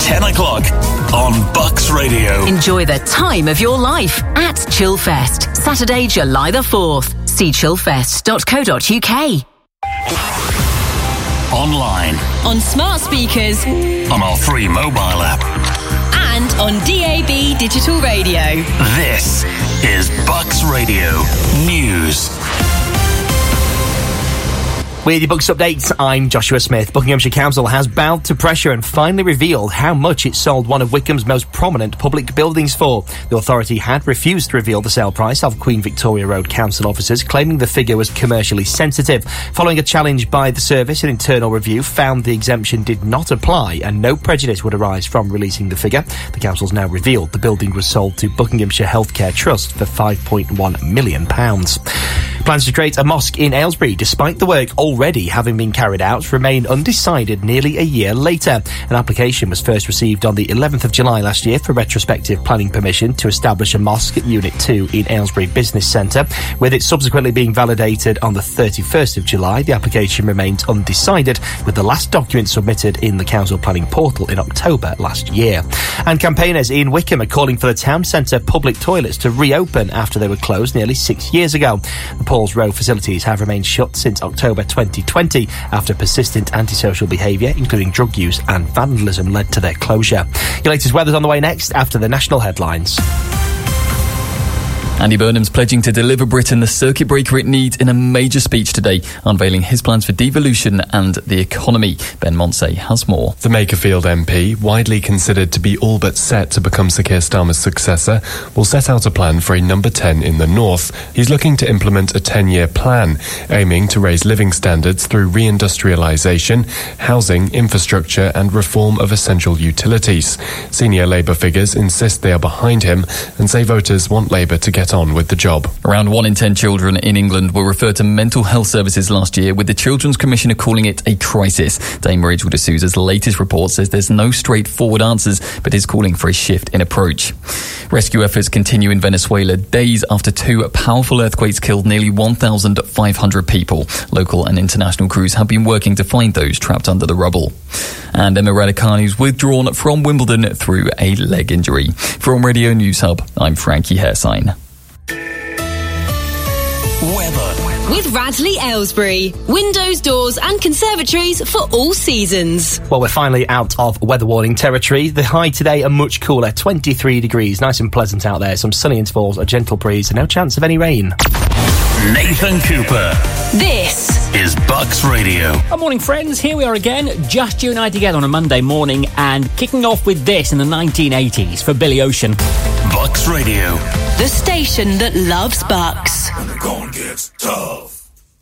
10 o'clock on Bucks Radio. Enjoy the time of your life at Chillfest, Saturday, July the 4th. See chillfest.co.uk. Online. On smart speakers. On our free mobile app. And on DAB digital radio. This is Bucks Radio News. With your Bucks updates, I'm Joshua Smith. Buckinghamshire Council has bowed to pressure and finally revealed how much it sold one of Wycombe's most prominent public buildings for. The authority had refused to reveal the sale price of Queen Victoria Road council offices, claiming the figure was commercially sensitive. Following a challenge by the service, an internal review found the exemption did not apply and no prejudice would arise from releasing the figure. The council's now revealed the building was sold to Buckinghamshire Healthcare Trust for £5.1 million. Plans to create a mosque in Aylesbury, despite the work already having been carried out, remain undecided nearly a year later. An application was first received on the 11th of July last year for retrospective planning permission to establish a mosque at Unit 2 in Aylesbury Business Centre. With it subsequently being validated on the 31st of July, the application remains undecided, with the last document submitted in the council planning portal in October last year. And campaigners in Wycombe are calling for the town centre public toilets to reopen after they were closed nearly 6 years ago. The Paul's Row facilities have remained shut since October 2020 after persistent antisocial behaviour, including drug use and vandalism, led to their closure. Your latest weather's on the way next after the national headlines. Andy Burnham's pledging to deliver Britain the circuit breaker it needs in a major speech today, unveiling his plans for devolution and the economy. Ben Monsey has more. The Makerfield MP, widely considered to be all but set to become Sir Keir Starmer's successor, will set out a plan for a number 10 in the north. He's looking to implement a 10-year plan, aiming to raise living standards through reindustrialisation, housing, infrastructure and reform of essential utilities. Senior Labour figures insist they are behind him and say voters want Labour to get on with the job. Around 1 in 10 children in England were referred to mental health services last year, with the Children's Commissioner calling it a crisis. Dame Rachel D'Souza's latest report says there's no straightforward answers, but is calling for a shift in approach. Rescue efforts continue in Venezuela days after 2 powerful earthquakes killed nearly 1,500 people. Local and international crews have been working to find those trapped under the rubble. And Emma Raducanu's withdrawn from Wimbledon through a leg injury. From Radio News Hub, I'm Frankie Hairsign. Weather. With Radley Aylesbury. Windows, doors and conservatories for all seasons. Well, we're finally out of weather warning territory. The high today are much cooler, 23 degrees. Nice and pleasant out there. Some sunny intervals, a gentle breeze and no chance of any rain. Nathan Cooper. This is Bucks Radio. Good morning, friends. Here we are again, just you and I together on a Monday morning, and kicking off with this in the 1980s for Billy Ocean. Bucks Radio. The station that loves Bucks. When the going gets tough.